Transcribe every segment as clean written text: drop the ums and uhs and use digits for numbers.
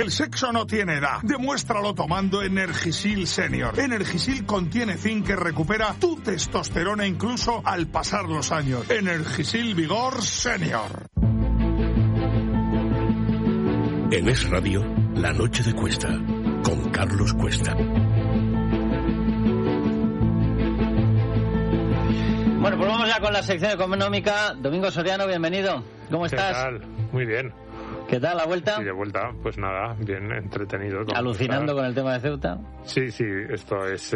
El sexo no tiene edad. Demuéstralo tomando Energisil Senior. Energisil contiene zinc que recupera tu testosterona incluso al pasar los años. Energisil Vigor Senior. En Es Radio, La Noche de Cuesta, con Carlos Cuesta. Bueno, pues vamos ya con la sección económica. Domingo Soriano, bienvenido. ¿Cómo estás? ¿Qué tal? Muy bien. ¿Qué tal la vuelta? Sí, de vuelta, pues nada, bien entretenido. ¿Alucinando con el tema de Ceuta? Sí, esto es...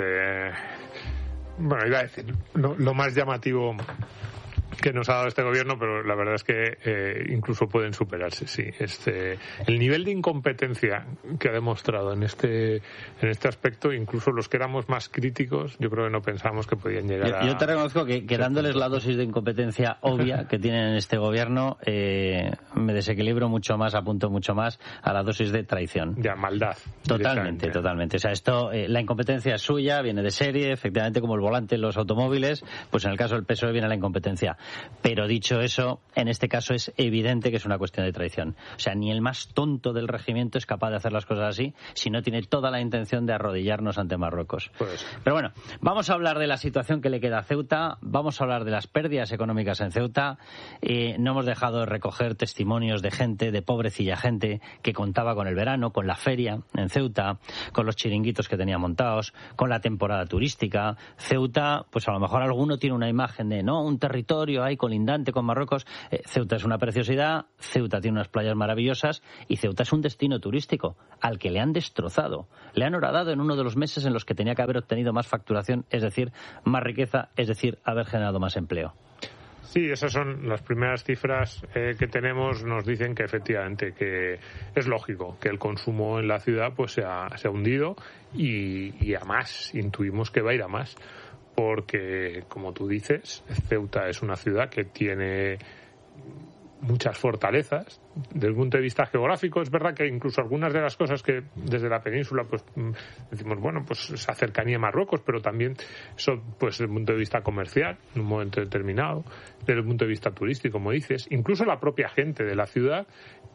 Bueno, iba a decir, lo más llamativo que nos ha dado este gobierno, pero la verdad es que incluso pueden superarse, sí. El nivel de incompetencia que ha demostrado en este aspecto, incluso los que éramos más críticos, yo creo que no pensamos que podían llegar Yo te reconozco que dándoles la dosis de incompetencia obvia que tienen en este gobierno, me desequilibro mucho más, apunto mucho más a la dosis de traición. Ya, maldad. Totalmente. O sea, esto, la incompetencia es suya, viene de serie, efectivamente, como el volante en los automóviles, pues en el caso del PSOE viene la incompetencia. Pero dicho eso, en este caso es evidente que es una cuestión de traición. O sea, ni el más tonto del regimiento es capaz de hacer las cosas así si no tiene toda la intención de arrodillarnos ante Marruecos. Pues. Pero bueno, vamos a hablar de la situación que le queda a Ceuta, vamos a hablar de las pérdidas económicas en Ceuta. No hemos dejado de recoger testimonios de gente, de pobrecilla gente, que contaba con el verano, con la feria en Ceuta, con los chiringuitos que tenía montados, con la temporada turística. Ceuta, pues a lo mejor alguno tiene una imagen de, ¿no?, un territorio ahí colindante con Marruecos. Ceuta es una preciosidad, Ceuta tiene unas playas maravillosas y Ceuta es un destino turístico al que le han destrozado. Le han horadado en uno de los meses en los que tenía que haber obtenido más facturación, es decir, más riqueza, es decir, haber generado más empleo. Sí, esas son las primeras cifras que tenemos. Nos dicen que efectivamente que es lógico que el consumo en la ciudad pues se ha hundido y a más, intuimos que va a ir a más. Porque, como tú dices, Ceuta es una ciudad que tiene muchas fortalezas. Desde el punto de vista geográfico, es verdad que incluso algunas de las cosas que desde la península pues decimos, bueno, pues esa cercanía a Marruecos, pero también eso, pues desde el punto de vista comercial, en un momento determinado, desde el punto de vista turístico, como dices, incluso la propia gente de la ciudad,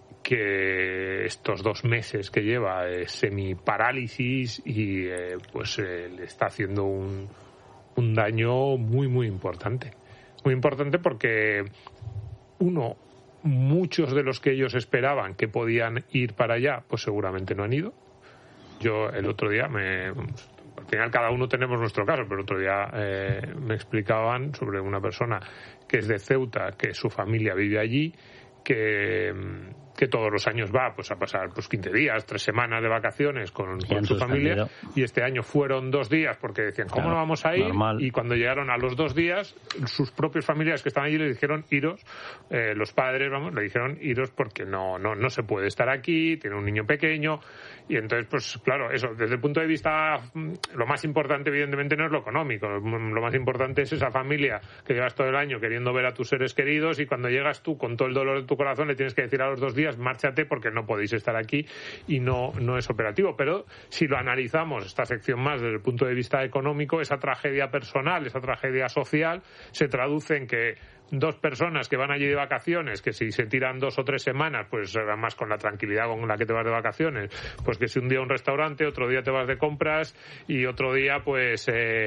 que estos 2 meses que lleva semi-parálisis y pues le está haciendo un daño muy, muy importante. Muy importante porque, muchos de los que ellos esperaban que podían ir para allá, pues seguramente no han ido. Yo el otro día, al final cada uno tenemos nuestro caso, pero el otro día me explicaban sobre una persona que es de Ceuta, que su familia vive allí, que todos los años va pues a pasar 15 días, 3 semanas de vacaciones con su familia, y este año fueron 2 días porque decían, ¿cómo no vamos a ir? Normal. Y cuando llegaron a los 2 días, sus propios familiares que estaban allí le dijeron, iros, los padres, le dijeron, iros porque no se puede estar aquí, tiene un niño pequeño. Y entonces, pues claro, eso, desde el punto de vista, lo más importante evidentemente no es lo económico, lo más importante es esa familia que llevas todo el año queriendo ver a tus seres queridos, y cuando llegas tú con todo el dolor de tu corazón le tienes que decir a los 2 días, márchate porque no podéis estar aquí, y no es operativo. Pero si lo analizamos, esta sección más desde el punto de vista económico, esa tragedia personal, esa tragedia social, se traduce en que 2 personas que van allí de vacaciones, que si se tiran 2 o 3 semanas, pues además con la tranquilidad con la que te vas de vacaciones, pues que si un día a un restaurante, otro día te vas de compras y otro día pues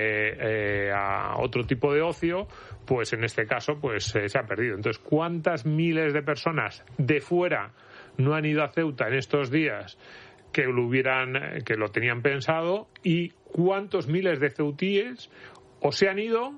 a otro tipo de ocio, pues en este caso pues se ha perdido. Entonces, ¿cuántas miles de personas de fuera no han ido a Ceuta en estos días que lo tenían pensado, y cuántos miles de ceutíes o se han ido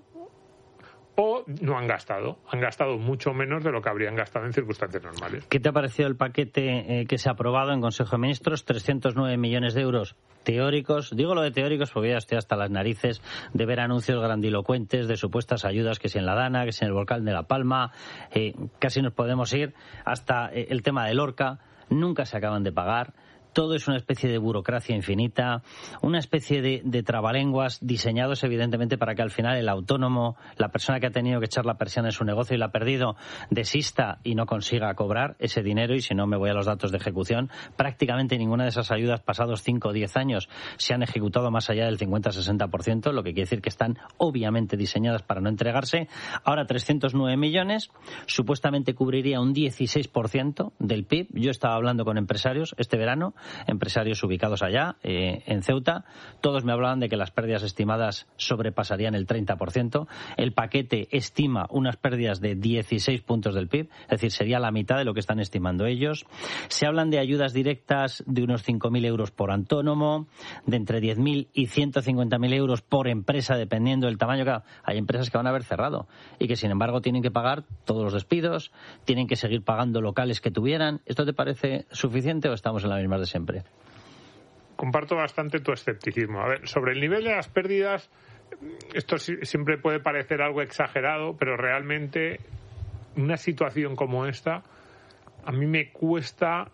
o no han gastado mucho menos de lo que habrían gastado en circunstancias normales? ¿Qué te ha parecido el paquete que se ha aprobado en Consejo de Ministros? 309 millones de euros teóricos. Digo lo de teóricos porque ya estoy hasta las narices de ver anuncios grandilocuentes de supuestas ayudas, que si en la Dana, que si en el volcán de La Palma. Casi nos podemos ir hasta el tema del Lorca. Nunca se acaban de pagar. Todo es una especie de burocracia infinita, una especie de trabalenguas diseñados evidentemente para que al final el autónomo, la persona que ha tenido que echar la persiana en su negocio y la ha perdido, desista y no consiga cobrar ese dinero. Y si no me voy a los datos de ejecución, prácticamente ninguna de esas ayudas pasados 5 o 10 años se han ejecutado más allá del 50-60%, lo que quiere decir que están obviamente diseñadas para no entregarse. Ahora 309 millones, supuestamente cubriría un 16% del PIB. Yo estaba hablando con empresarios este verano empresarios ubicados allá, en Ceuta. Todos me hablaban de que las pérdidas estimadas sobrepasarían el 30%. El paquete estima unas pérdidas de 16 puntos del PIB, es decir, sería la mitad de lo que están estimando ellos. Se hablan de ayudas directas de unos 5.000 euros por autónomo, de entre 10.000 y 150.000 euros por empresa, dependiendo del tamaño. Claro, hay empresas que van a haber cerrado y que, sin embargo, tienen que pagar todos los despidos, tienen que seguir pagando locales que tuvieran. ¿Esto te parece suficiente o estamos en la misma de siempre? Comparto bastante tu escepticismo. A ver, sobre el nivel de las pérdidas, esto siempre puede parecer algo exagerado, pero realmente una situación como esta, a mí me cuesta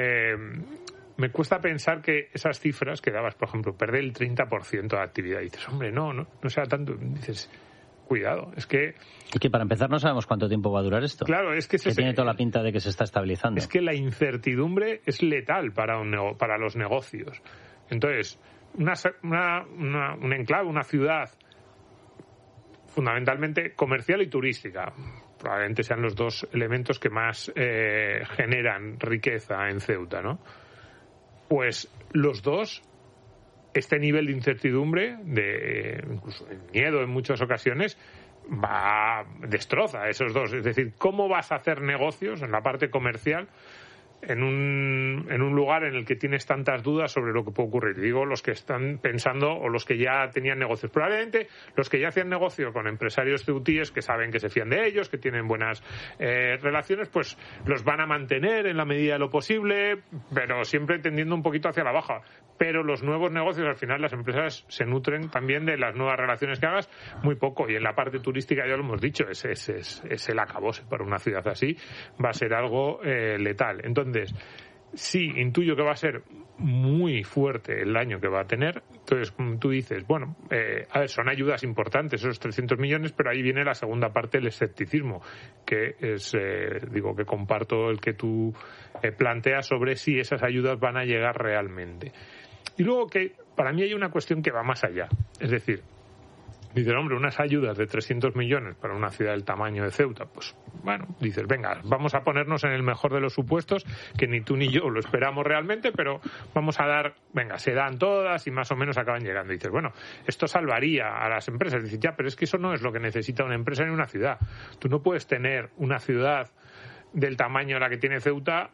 pensar que esas cifras que dabas, por ejemplo, perder el 30% de actividad. Y dices, hombre, no sea tanto. Dices, cuidado, es que... Y que para empezar no sabemos cuánto tiempo va a durar esto. Claro, es que tiene toda la pinta de que se está estabilizando. Es que la incertidumbre es letal para los negocios. Entonces, un enclave, una ciudad fundamentalmente comercial y turística, probablemente sean los dos elementos que más generan riqueza en Ceuta, ¿no? Pues los dos, este nivel de incertidumbre, de incluso de miedo en muchas ocasiones, destroza a esos dos. Es decir, ¿cómo vas a hacer negocios en la parte comercial en un lugar en el que tienes tantas dudas sobre lo que puede ocurrir? Digo, los que están pensando o los que ya tenían negocios. Probablemente los que ya hacían negocio con empresarios ceutíes que saben que se fían de ellos, que tienen buenas relaciones, pues los van a mantener en la medida de lo posible, pero siempre tendiendo un poquito hacia la baja. Pero los nuevos negocios, al final, las empresas se nutren también de las nuevas relaciones que hagas muy poco. Y en la parte turística, ya lo hemos dicho, es el acabose para una ciudad así. Va a ser algo letal. Entonces, sí, intuyo que va a ser muy fuerte el daño que va a tener. Entonces, como tú dices, bueno, a ver, son ayudas importantes, esos 300 millones, pero ahí viene la segunda parte, el escepticismo, que es, que comparto el que tú planteas sobre si esas ayudas van a llegar realmente. Y luego que para mí hay una cuestión que va más allá. Es decir, dices, hombre, unas ayudas de 300 millones para una ciudad del tamaño de Ceuta, pues bueno, dices, venga, vamos a ponernos en el mejor de los supuestos, que ni tú ni yo lo esperamos realmente, pero vamos a dar, venga, se dan todas y más o menos acaban llegando. Y dices, bueno, esto salvaría a las empresas. Dices, ya, pero es que eso no es lo que necesita una empresa ni una ciudad. Tú no puedes tener una ciudad del tamaño de la que tiene Ceuta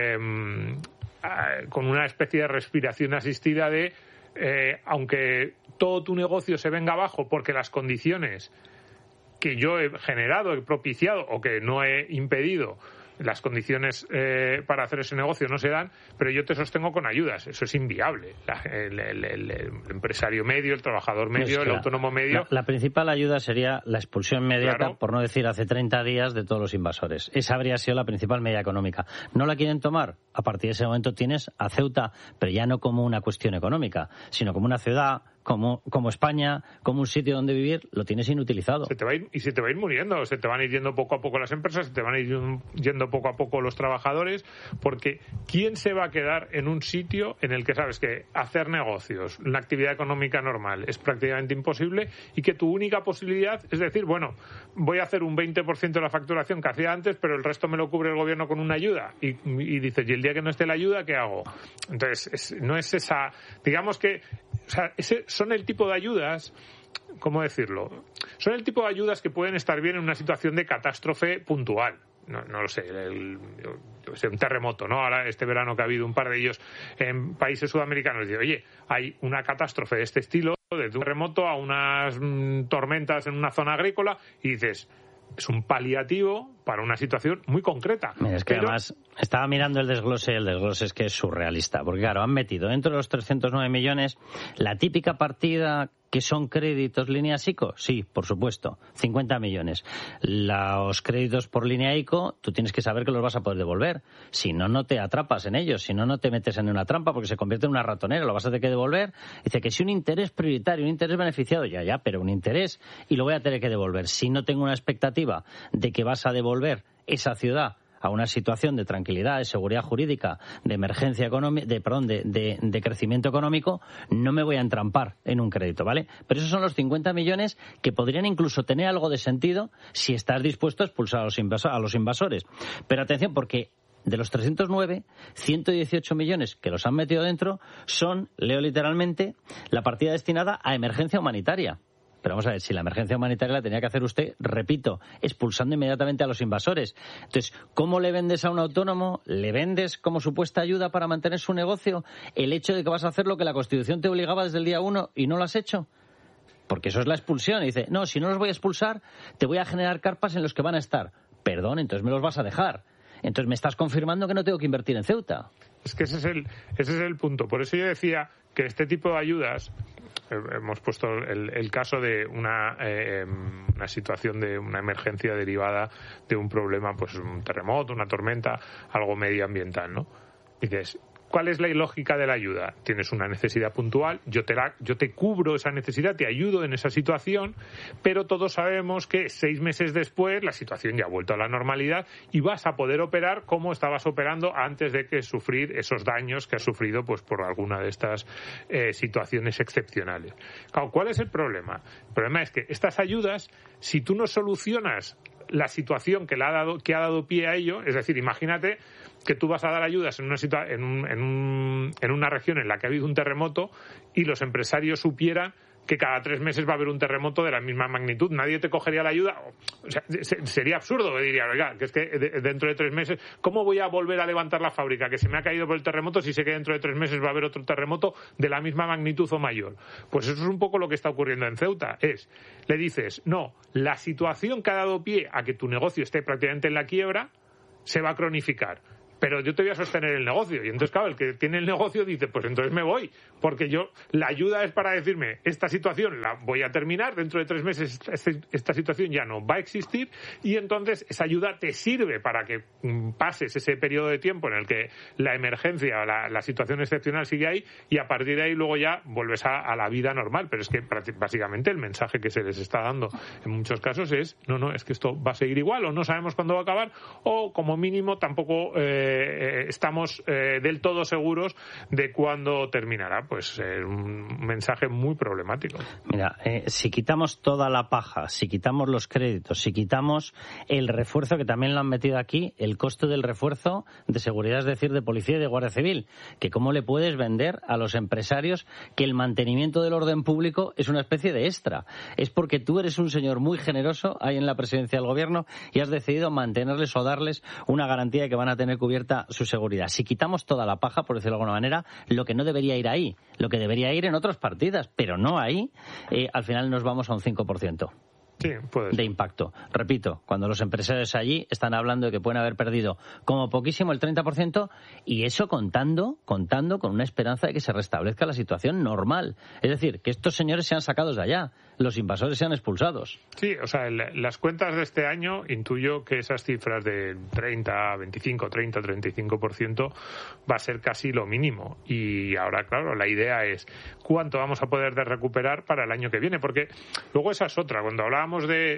con una especie de respiración asistida de aunque todo tu negocio se venga abajo porque las condiciones que yo he generado, he propiciado o que no he impedido, las condiciones para hacer ese negocio no se dan, pero yo te sostengo con ayudas. Eso es inviable. El empresario medio, el trabajador medio, el autónomo medio... La principal ayuda sería la expulsión inmediata, claro, por no decir hace 30 días, de todos los invasores. Esa habría sido la principal medida económica. ¿No la quieren tomar? A partir de ese momento tienes a Ceuta, pero ya no como una cuestión económica, sino como una ciudad, como España, como un sitio donde vivir, lo tienes inutilizado. Se te va a ir muriendo, se te van a ir yendo poco a poco las empresas, se te van a ir yendo poco a poco los trabajadores, porque ¿quién se va a quedar en un sitio en el que sabes que hacer negocios, una actividad económica normal, es prácticamente imposible y que tu única posibilidad es decir, bueno, voy a hacer un 20% de la facturación que hacía antes, pero el resto me lo cubre el gobierno con una ayuda? Y dices, ¿y el día que no esté la ayuda, qué hago? Entonces, no es esa... Digamos que... O sea, son el tipo de ayudas, ¿cómo decirlo? Son el tipo de ayudas que pueden estar bien en una situación de catástrofe puntual. No lo sé, un terremoto, ¿no? Ahora, este verano que ha habido un par de ellos en países sudamericanos, dice, oye, hay una catástrofe de este estilo, desde un terremoto a unas tormentas en una zona agrícola, y dices... Es un paliativo para una situación muy concreta. Es que además estaba mirando el desglose es que es surrealista, porque claro, han metido dentro de los 309 millones la típica partida que son créditos línea ICO, sí, por supuesto, 50 millones. Los créditos por línea ICO, tú tienes que saber que los vas a poder devolver. Si no, no te atrapas en ellos, si no, no te metes en una trampa porque se convierte en una ratonera, lo vas a tener que devolver. Dice que si un interés prioritario, un interés beneficiado, ya, pero un interés y lo voy a tener que devolver. Si no tengo una expectativa de que vas a devolver esa ciudad a una situación de tranquilidad, de seguridad jurídica, de emergencia económica, de crecimiento económico, no me voy a entrampar en un crédito, ¿vale? Pero esos son los 50 millones que podrían incluso tener algo de sentido si estás dispuesto a expulsar a los invasores. Pero atención, porque De los 309, 118 millones que los han metido dentro son, leo literalmente, la partida destinada a emergencia humanitaria. Pero vamos a ver, si la emergencia humanitaria la tenía que hacer usted, repito, expulsando inmediatamente a los invasores. Entonces, ¿cómo le vendes a un autónomo? ¿Le vendes como supuesta ayuda para mantener su negocio el hecho de que vas a hacer lo que la Constitución te obligaba desde el día 1 y no lo has hecho? Porque eso es la expulsión. Y dice, no, si no los voy a expulsar, te voy a generar carpas en los que van a estar. Perdón, entonces me los vas a dejar. Entonces me estás confirmando que no tengo que invertir en Ceuta. Es que ese es el punto. Por eso yo decía que este tipo de ayudas, hemos puesto el caso de una situación de una emergencia derivada de un problema, pues un terremoto, una tormenta, algo medioambiental, ¿no? Dices, ¿cuál es la ilógica de la ayuda? Tienes una necesidad puntual, yo te cubro esa necesidad, te ayudo en esa situación, pero todos sabemos que 6 meses después la situación ya ha vuelto a la normalidad y vas a poder operar como estabas operando antes de que sufrir esos daños que has sufrido pues por alguna de estas situaciones excepcionales. Claro, ¿cuál es el problema? El problema es que estas ayudas, si tú no solucionas la situación que ha dado pie a ello, es decir, imagínate que tú vas a dar ayudas en una región en la que ha habido un terremoto y los empresarios supieran que cada 3 meses va a haber un terremoto de la misma magnitud. Nadie te cogería la ayuda. O sea, sería absurdo, diría, oiga, que es que dentro de 3 meses, ¿cómo voy a volver a levantar la fábrica que se me ha caído por el terremoto si sé que dentro de 3 meses va a haber otro terremoto de la misma magnitud o mayor? Pues eso es un poco lo que está ocurriendo en Ceuta. Le dices, no, la situación que ha dado pie a que tu negocio esté prácticamente en la quiebra se va a cronificar. Pero yo te voy a sostener el negocio. Y entonces, claro, el que tiene el negocio dice, pues entonces me voy. Porque la ayuda es para decirme, esta situación la voy a terminar, dentro de 3 meses esta situación ya no va a existir, y entonces esa ayuda te sirve para que pases ese periodo de tiempo en el que la emergencia o la situación excepcional sigue ahí, y a partir de ahí luego ya vuelves a la vida normal. Pero es que básicamente el mensaje que se les está dando en muchos casos es, no, es que esto va a seguir igual, o no sabemos cuándo va a acabar, o como mínimo tampoco estamos del todo seguros de cuándo terminará. Pues un mensaje muy problemático. Mira, si quitamos toda la paja, si quitamos los créditos, si quitamos el refuerzo, que también lo han metido aquí, el coste del refuerzo de seguridad, es decir, de policía y de guardia civil, que cómo le puedes vender a los empresarios que el mantenimiento del orden público es una especie de extra. Es porque tú eres un señor muy generoso ahí en la presidencia del gobierno y has decidido mantenerles o darles una garantía de que van a tener cubierta su seguridad. Si quitamos toda la paja, por decirlo de alguna manera, lo que no debería ir ahí, lo que debería ir en otras partidas, pero no ahí, al final nos vamos a un 5%. Sí, puede ser. De impacto. Repito, cuando los empresarios allí están hablando de que pueden haber perdido como poquísimo el 30%, y eso contando con una esperanza de que se restablezca la situación normal. Es decir, que estos señores sean sacados de allá, los invasores sean expulsados. Sí, o sea, las cuentas de este año intuyo que esas cifras de 30, 25, 30, 35% va a ser casi lo mínimo. Y ahora, claro, la idea es cuánto vamos a poder recuperar para el año que viene, porque luego esa es otra. Cuando hablábamos de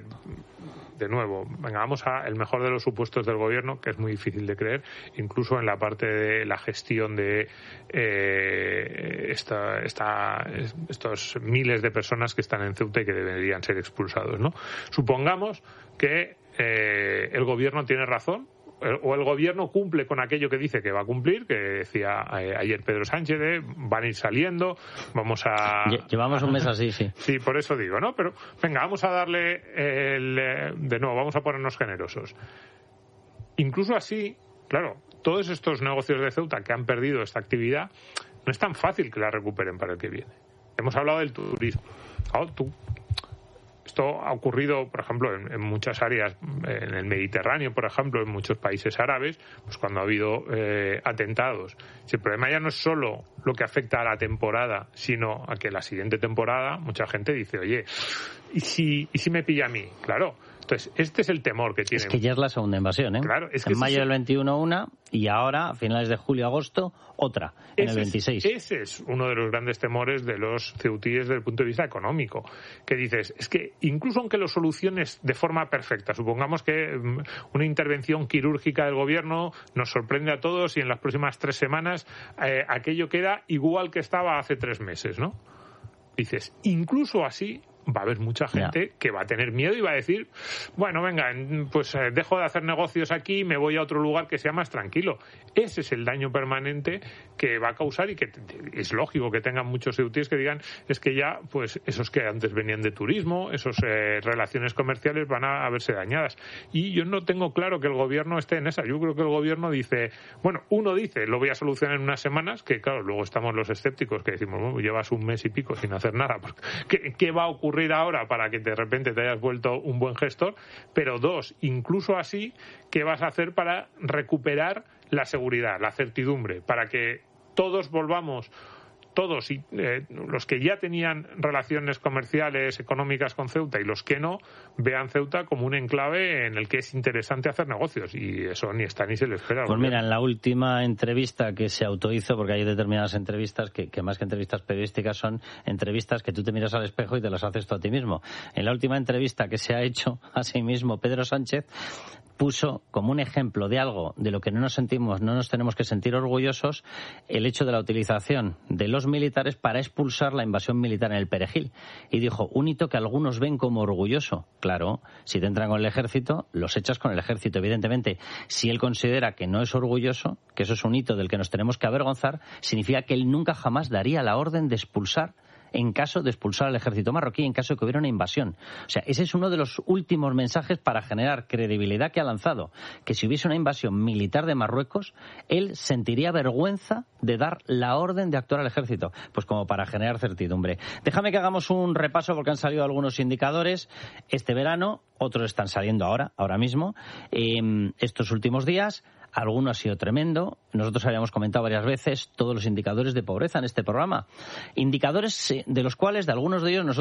nuevo, vamos a el mejor de los supuestos del gobierno, que es muy difícil de creer, incluso en la parte de la gestión de estos miles de personas que están en Ceuta y que deberían ser expulsados, ¿no? Supongamos que el gobierno tiene razón, o el gobierno cumple con aquello que dice que va a cumplir, que decía ayer Pedro Sánchez, van a ir saliendo, vamos a... Llevamos un mes así, sí. Sí, por eso digo, ¿no? Pero venga, vamos a darle de nuevo, vamos a ponernos generosos. Incluso así, claro, todos estos negocios de Ceuta que han perdido esta actividad, no es tan fácil que la recuperen para el que viene. Hemos hablado del turismo. Claro, esto ha ocurrido, por ejemplo, en muchas áreas, en el Mediterráneo, por ejemplo, en muchos países árabes, pues cuando ha habido atentados. Si el problema ya no es solo lo que afecta a la temporada, sino a que la siguiente temporada mucha gente dice, oye, ¿y si me pilla a mí? Claro. Entonces, este es el temor que tienen. Es que ya es la segunda invasión, ¿eh? Claro, es que en mayo del 21 una, y ahora, a finales de julio-agosto, otra, en el 26. Ese es uno de los grandes temores de los ceutíes desde el punto de vista económico. Que dices, es que incluso aunque lo soluciones de forma perfecta, supongamos que una intervención quirúrgica del gobierno nos sorprende a todos y en las próximas 3 semanas aquello queda igual que estaba hace 3 meses, ¿no? Dices, incluso así va a haber mucha gente que va a tener miedo y va a decir, bueno, venga, pues dejo de hacer negocios aquí y me voy a otro lugar que sea más tranquilo. Ese es el daño permanente que va a causar, y que es lógico que tengan muchos ceutíes que digan, es que ya, pues esos que antes venían de turismo, esas relaciones comerciales van a verse dañadas. Y yo no tengo claro que el gobierno esté en esa. Yo creo que el gobierno dice, bueno, uno dice, lo voy a solucionar en unas semanas, que claro, luego estamos los escépticos que decimos, bueno, llevas un mes y pico sin hacer nada, ¿qué va a ocurrir ahora para que de repente te hayas vuelto un buen gestor? Pero dos, incluso así, ¿qué vas a hacer para recuperar la seguridad, la certidumbre, para que todos volvamos, todos, los que ya tenían relaciones comerciales, económicas con Ceuta y los que no, vean Ceuta como un enclave en el que es interesante hacer negocios? Y eso ni está ni se le espera. Pues mira, en la última entrevista que se autohizo, porque hay determinadas entrevistas que más que entrevistas periodísticas son entrevistas que tú te miras al espejo y te las haces tú a ti mismo. En la última entrevista que se ha hecho a sí mismo, Pedro Sánchez puso como un ejemplo de algo de lo que no nos tenemos que sentir orgullosos, el hecho de la utilización de los militares para expulsar la invasión militar en el Perejil. Y dijo, un hito que algunos ven como orgulloso. Claro, si te entran con el ejército, los echas con el ejército. Evidentemente, si él considera que no es orgulloso, que eso es un hito del que nos tenemos que avergonzar, significa que él nunca jamás daría la orden de expulsar al ejército marroquí en caso de que hubiera una invasión. O sea, ese es uno de los últimos mensajes para generar credibilidad que ha lanzado, que si hubiese una invasión militar de Marruecos, él sentiría vergüenza de dar la orden de actuar al ejército, pues como para generar certidumbre. Déjame que hagamos un repaso porque han salido algunos indicadores este verano, otros están saliendo ahora mismo, estos últimos días. Alguno ha sido tremendo. Nosotros habíamos comentado varias veces todos los indicadores de pobreza en este programa. Indicadores de los cuales, de algunos de ellos, nosotros